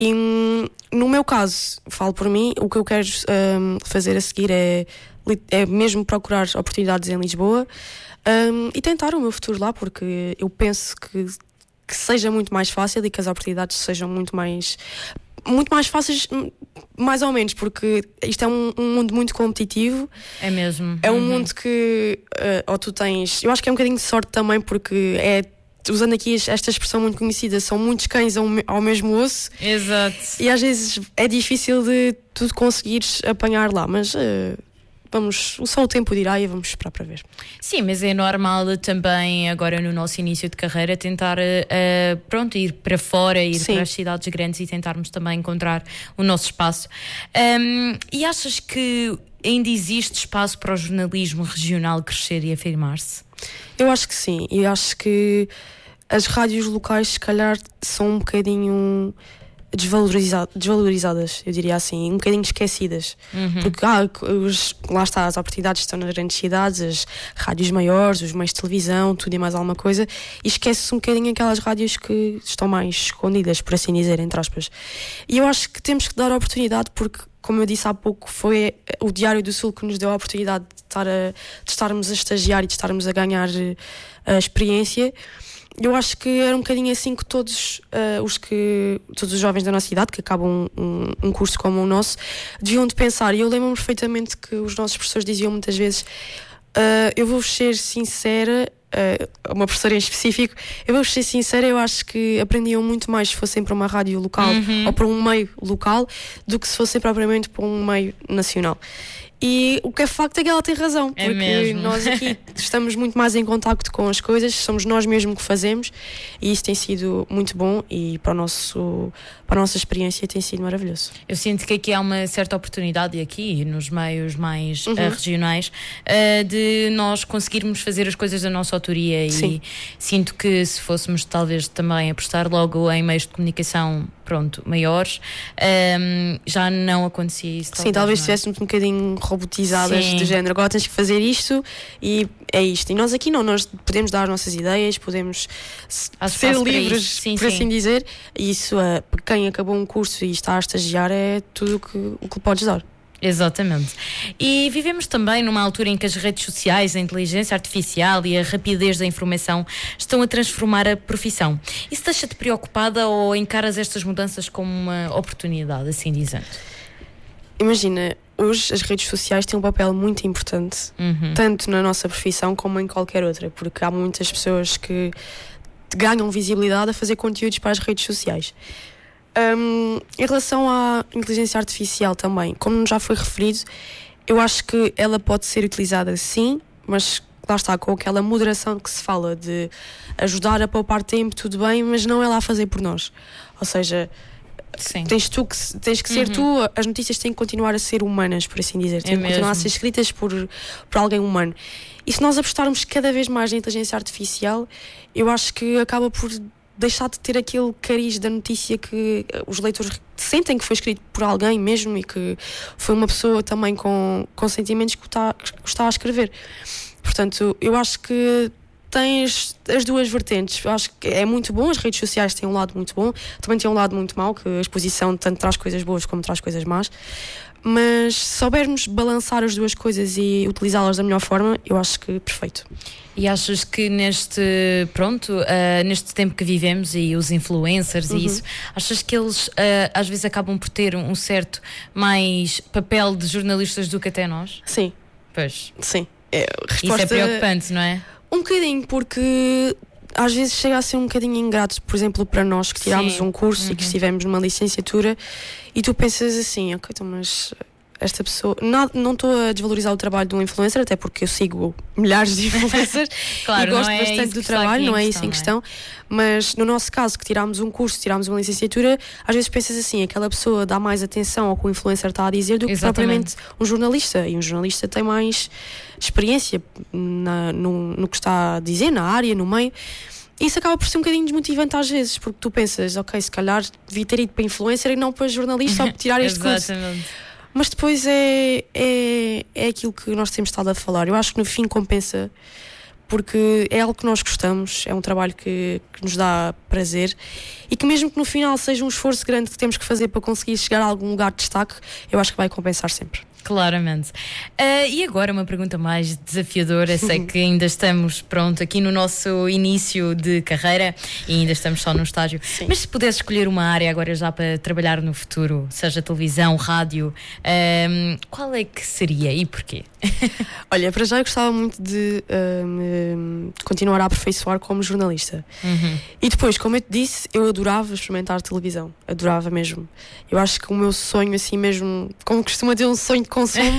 E no meu caso, falo por mim, o que eu quero fazer a seguir é mesmo procurar oportunidades em Lisboa e tentar o meu futuro lá, porque eu penso que seja muito mais fácil e que as oportunidades sejam muito mais fáceis, mais ou menos, porque isto é um mundo muito competitivo. É mesmo. É um mundo que ou tu tens, eu acho que é um bocadinho de sorte também, porque usando aqui esta expressão muito conhecida, são muitos cães ao mesmo osso. Exato. E às vezes é difícil de tu conseguires apanhar lá, mas só o tempo dirá e vamos esperar para ver. Sim, mas é normal também agora no nosso início de carreira tentar ir para fora, ir Sim. para as cidades grandes e tentarmos também encontrar o nosso espaço. E achas que ainda existe espaço para o jornalismo regional crescer e afirmar-se? Eu acho que sim, e acho que as rádios locais se calhar são um bocadinho desvalorizadas, eu diria assim, um bocadinho esquecidas. Porque lá está, as oportunidades estão nas grandes cidades, as rádios maiores, os meios de televisão, tudo e mais alguma coisa, e esquece-se um bocadinho aquelas rádios que estão mais escondidas, por assim dizer, entre aspas. E eu acho que temos que dar a oportunidade, porque, como eu disse há pouco, foi o Diário do Sul que nos deu a oportunidade de estarmos a estagiar e de estarmos a ganhar a experiência. Eu acho que era um bocadinho assim que todos os jovens da nossa idade que acabam um curso como o nosso deviam de pensar. E eu lembro-me perfeitamente que os nossos professores diziam muitas vezes, eu vou ser sincera, uma professora em específico, eu vou ser sincera, eu acho que aprendiam muito mais se fossem para uma rádio local ou para um meio local do que se fossem propriamente para um meio nacional. E o que é facto é que ela tem razão, porque nós aqui estamos muito mais em contacto com as coisas, somos nós mesmos que fazemos, e isso tem sido muito bom, e para a nossa experiência tem sido maravilhoso. Eu sinto que aqui há uma certa oportunidade, e aqui nos meios mais regionais, de nós conseguirmos fazer as coisas da nossa autoria. Sim. E sinto que se fôssemos talvez também apostar logo em meios de comunicação maiores, já não acontecia isso. Sim, talvez estivéssemos um bocadinho robotizadas. Sim. De género, agora tens que fazer isto e é isto. E nós aqui não, nós podemos dar as nossas ideias, podemos ser livres, sim, por assim dizer. E isso, para quem acabou um curso e está a estagiar, é tudo o que podes dar. Exatamente. E vivemos também numa altura em que as redes sociais, a inteligência artificial e a rapidez da informação estão a transformar a profissão. Isso deixa-te preocupada ou encaras estas mudanças como uma oportunidade, assim dizendo? Imagina, hoje as redes sociais têm um papel muito importante, tanto na nossa profissão como em qualquer outra, porque há muitas pessoas que ganham visibilidade a fazer conteúdos para as redes sociais. Em relação à inteligência artificial também, como já foi referido, eu acho que ela pode ser utilizada sim, mas lá está, com aquela moderação que se fala de ajudar a poupar tempo, tudo bem, mas não ela a fazer por nós. Ou seja, sim. tens que ser tu, as notícias têm que continuar a ser humanas, por assim dizer, têm que continuar a ser escritas por alguém humano. E se nós apostarmos cada vez mais na inteligência artificial, eu acho que acaba por deixar de ter aquele cariz da notícia que os leitores sentem que foi escrito por alguém mesmo e que foi uma pessoa também com sentimentos que está a escrever. Portanto, eu acho que tens as duas vertentes. Eu acho que é muito bom, as redes sociais têm um lado muito bom, também têm um lado muito mau, que a exposição tanto traz coisas boas como traz coisas más. Mas se soubermos balançar as duas coisas e utilizá-las da melhor forma, eu acho que perfeito. E achas que neste tempo que vivemos e os influencers e isso, achas que eles às vezes acabam por ter um certo mais papel de jornalistas do que até nós? Sim. Pois. Sim. Isso é preocupante, não é? Um bocadinho, porque às vezes chega a ser um bocadinho ingrato, por exemplo, para nós que tirámos um curso e que estivemos numa licenciatura e tu pensas assim, ok, então, mas esta pessoa... Não estou a desvalorizar o trabalho de um influencer, até porque eu sigo milhares de influencers claro, e gosto bastante do trabalho, não é isso em questão, mas no nosso caso, que tirámos um curso, tirámos uma licenciatura, às vezes pensas assim, aquela pessoa dá mais atenção ao que o influencer está a dizer do que propriamente um jornalista, e um jornalista tem mais experiência no que está a dizer, na área, no meio. Isso acaba por ser um bocadinho desmotivante às vezes, porque tu pensas, ok, se calhar devia ter ido para influencer e não para jornalista ao tirar este curso. Mas depois é aquilo que nós temos estado a falar. Eu acho que no fim compensa, porque é algo que nós gostamos, é um trabalho que nos dá prazer e que mesmo que no final seja um esforço grande que temos que fazer para conseguir chegar a algum lugar de destaque, eu acho que vai compensar sempre. Claramente. E agora uma pergunta mais desafiadora. Sei que ainda estamos, aqui no nosso início de carreira e ainda estamos só no estágio. Sim. Mas se pudesse escolher uma área agora já para trabalhar no futuro, seja televisão, rádio, qual é que seria e porquê? Olha, para já eu gostava muito de continuar a aperfeiçoar como jornalista. E depois, como eu te disse, eu adorava experimentar televisão. Adorava mesmo. Eu acho que o meu sonho, assim mesmo, como costuma ter um sonho de consumo,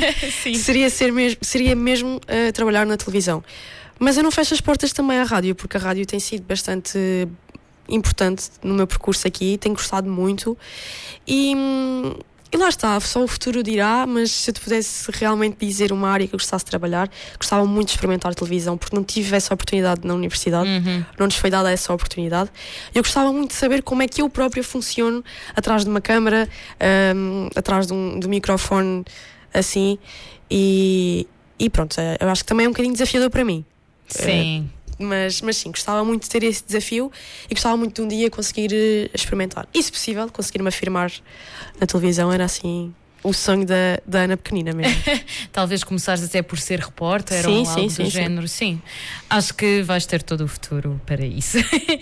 seria mesmo trabalhar na televisão. Mas eu não fecho as portas também à rádio, porque a rádio tem sido bastante importante no meu percurso aqui, tenho gostado muito e lá está, só o futuro dirá. Mas se eu te pudesse realmente dizer uma área que eu gostasse de trabalhar, gostava muito de experimentar televisão, porque não tive essa oportunidade na universidade, não nos foi dada essa oportunidade. Eu gostava muito de saber como é que eu própria funciono atrás de uma câmara, atrás de um microfone, assim, e pronto, eu acho que também é um bocadinho desafiador para mim. Sim. Mas sim, gostava muito de ter esse desafio e gostava muito de um dia conseguir experimentar. E, se possível, conseguir-me afirmar na televisão. Era assim o sonho da Ana pequenina mesmo. Talvez começares até por ser repórter sim, ou sim, algo sim, do género. Sim, acho que vais ter todo o futuro para isso.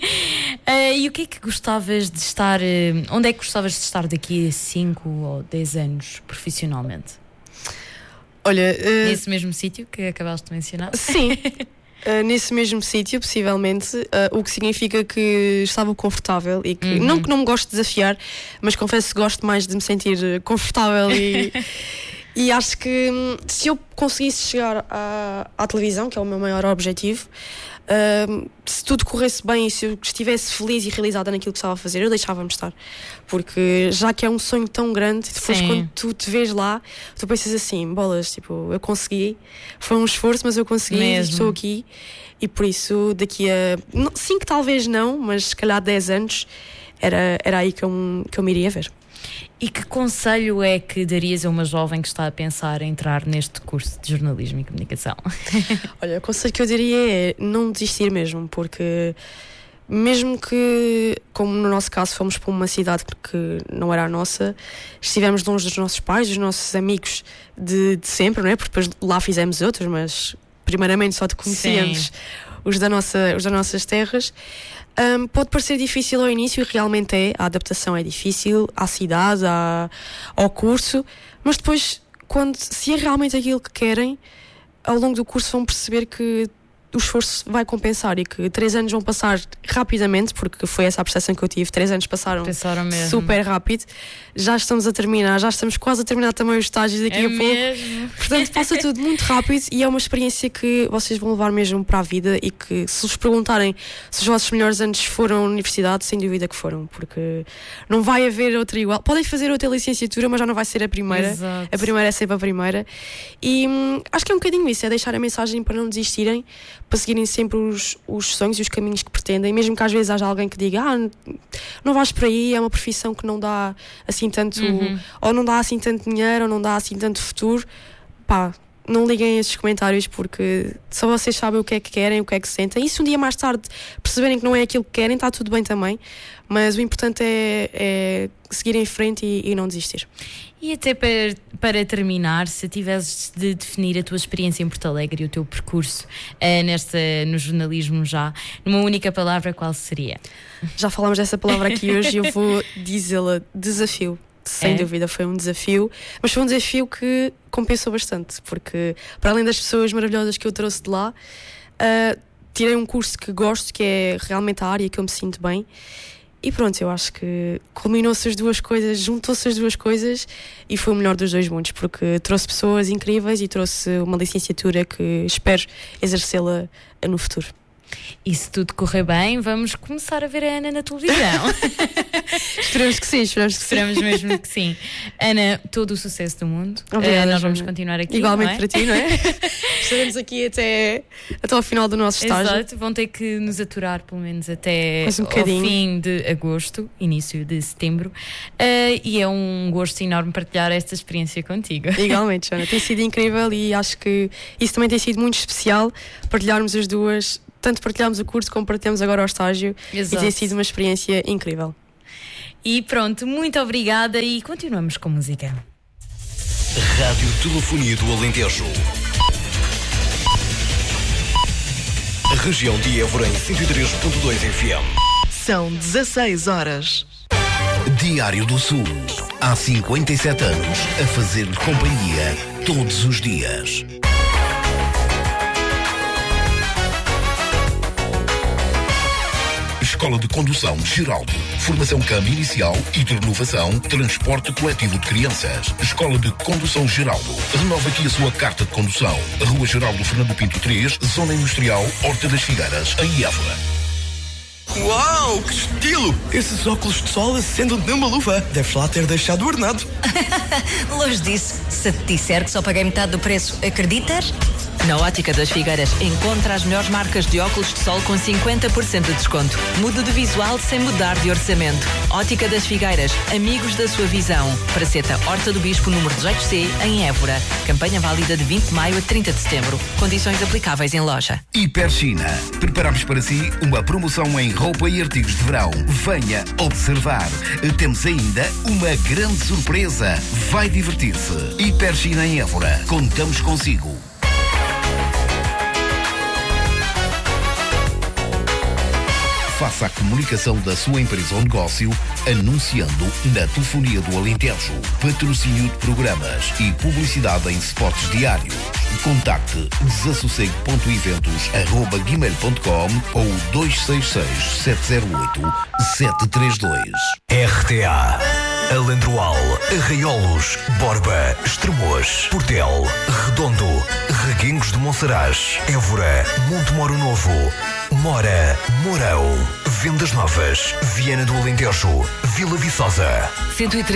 E o que é que gostavas de estar? Onde é que gostavas de estar daqui a 5 ou 10 anos profissionalmente? Olha, nesse mesmo sítio que acabaste de mencionar? Sim. Nesse mesmo sítio, possivelmente, o que significa que estava confortável e que, não que não me gosto de desafiar, mas confesso que gosto mais de me sentir confortável e acho que se eu conseguisse chegar à televisão, que é o meu maior objetivo, se tudo corresse bem e se eu estivesse feliz e realizada naquilo que estava a fazer, eu deixava-me estar, porque já que é um sonho tão grande, depois quando tu te vês lá, tu pensas assim, bolas, tipo, eu consegui, foi um esforço, mas eu consegui, estou aqui. E por isso daqui a 5 talvez não, mas se calhar 10 anos era aí que eu me iria ver. E que conselho é que darias a uma jovem que está a pensar em entrar neste curso de jornalismo e comunicação? Olha, o conselho que eu diria é não desistir mesmo, porque mesmo que, como no nosso caso, fomos para uma cidade que não era a nossa, estivemos longe dos nossos pais, dos nossos amigos de sempre, não é? Porque depois lá fizemos outros, mas primeiramente só te conhecíamos os das nossas terras. Pode parecer difícil ao início, e realmente é. A adaptação é difícil à cidade, ao curso, mas depois, se é realmente aquilo que querem, ao longo do curso vão perceber que o esforço vai compensar e que 3 anos vão passar rapidamente, porque foi essa a percepção que eu tive. 3 anos passaram super rápido. Já estamos a terminar, já estamos quase a terminar também os estágios daqui a pouco. Mesmo. Portanto, passa tudo muito rápido e é uma experiência que vocês vão levar mesmo para a vida e que, se vos perguntarem se os vossos melhores anos foram à universidade, sem dúvida que foram, porque não vai haver outra igual. Podem fazer outra licenciatura, mas já não vai ser a primeira. Exato. A primeira é sempre a primeira. E acho que é um bocadinho isso, é deixar a mensagem para não desistirem, para seguirem sempre os sonhos e os caminhos que pretendem, mesmo que às vezes haja alguém que diga não vais por aí, é uma profissão que não dá assim tanto, ou não dá assim tanto dinheiro, ou não dá assim tanto futuro. Não liguem a esses comentários, porque só vocês sabem o que é que querem, o que é que sentem, e se um dia mais tarde perceberem que não é aquilo que querem, está tudo bem também, mas o importante é seguir em frente e não desistir. E até para terminar, se tivesses de definir a tua experiência em Porto Alegre e o teu percurso no jornalismo numa única palavra, qual seria? Já falámos dessa palavra aqui hoje e eu vou dizê-la: desafio. Sem dúvida foi um desafio, mas foi um desafio que compensou bastante, porque para além das pessoas maravilhosas que eu trouxe de lá, tirei um curso que gosto, que é realmente a área que eu me sinto bem. E pronto, eu acho que culminou-se as duas coisas, juntou-se as duas coisas e foi o melhor dos dois mundos, porque trouxe pessoas incríveis e trouxe uma licenciatura que espero exercê-la no futuro. E se tudo correr bem, vamos começar a ver a Ana na televisão. Esperamos que sim, Esperamos mesmo que sim. Ana, todo o sucesso do mundo. Obrigada, nós vamos Joana. continuar aqui. Igualmente não é? para ti, não é? Estaremos aqui até ao final do nosso estágio. Exato, vão ter que nos aturar pelo menos até Mais um ao bocadinho. fim de agosto, início de setembro. E é um gosto enorme partilhar esta experiência contigo. Igualmente, Joana. Tem sido incrível e acho que isso também tem sido muito especial, partilharmos as duas. Tanto partilhamos o curso como partilhamos agora o estágio. Exato. E tem sido uma experiência incrível. E pronto, muito obrigada e continuamos com música. Rádio Telefonia do Alentejo. A região de Évora em 103.2 FM. São 16 horas. Diário do Sul. Há 57 anos a fazer-lhe companhia todos os dias. Escola de Condução Geraldo. Formação câmbio inicial e de renovação, transporte coletivo de crianças. Escola de Condução Geraldo. Renova aqui a sua carta de condução. Rua Geraldo Fernando Pinto 3, Zona Industrial, Horta das Figueiras, em Évora. Uau, que estilo! Esses óculos de sol acendem-te numa luva. Deves lá ter deixado ordenado. Longe disso. Se te disser que só paguei metade do preço, acreditas? Na Ótica das Figueiras, encontra as melhores marcas de óculos de sol com 50% de desconto. Mude de visual sem mudar de orçamento. Ótica das Figueiras, amigos da sua visão. Praceta Horta do Bispo, número 18C, em Évora. Campanha válida de 20 de maio a 30 de setembro. Condições aplicáveis em loja. Hiper China. Preparamos para si uma promoção em roupa e artigos de verão. Venha observar. Temos ainda uma grande surpresa. Vai divertir-se. Hiper China em Évora. Contamos consigo. Faça a comunicação da sua empresa ou negócio anunciando na Telefonia do Alentejo. Patrocínio de programas e publicidade em spots diários. Contacte desassossego.eventos@gmail.com ou 266-708-732. RTA Alendroal, Arraiolos, Borba, Estremoz, Portel, Redondo, Reguengos de Monsaraz, Évora, Monte Moro Novo, Mora, Mourão, Vendas Novas, Viana do Alentejo, Vila Viçosa. 103